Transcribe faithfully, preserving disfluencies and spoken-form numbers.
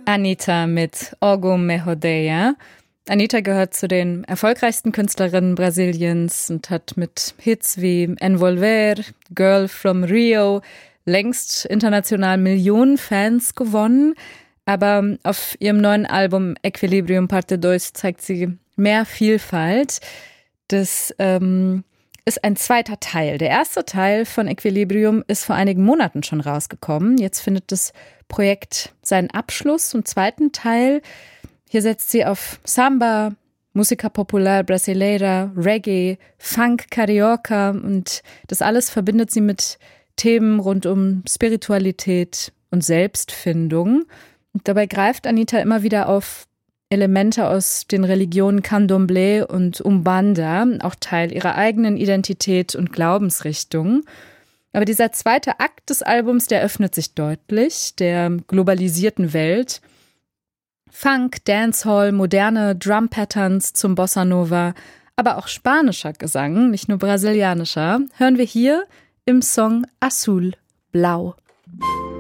Anitta mit Ogo Me Rodeia. Anitta gehört zu den erfolgreichsten Künstlerinnen Brasiliens und hat mit Hits wie Envolver, Girl from Rio längst international Millionen Fans gewonnen. Aber auf ihrem neuen Album Equilibrium Parte zwei zeigt sie mehr Vielfalt. Das ähm, ist ein zweiter Teil. Der erste Teil von Equilibrium ist vor einigen Monaten schon rausgekommen. Jetzt findet das Projekt seinen Abschluss zum zweiten Teil. Hier setzt sie auf Samba, Música Popular Brasileira, Reggae, Funk, Carioca und das alles verbindet sie mit Themen rund um Spiritualität und Selbstfindung. Und dabei greift Anitta immer wieder auf Elemente aus den Religionen Candomblé und Umbanda, auch Teil ihrer eigenen Identität und Glaubensrichtung. Aber dieser zweite Akt des Albums, der öffnet sich deutlich der globalisierten Welt. Funk, Dancehall, moderne Drum-Patterns zum Bossa Nova, aber auch spanischer Gesang, nicht nur brasilianischer, hören wir hier im Song Azul, Blau.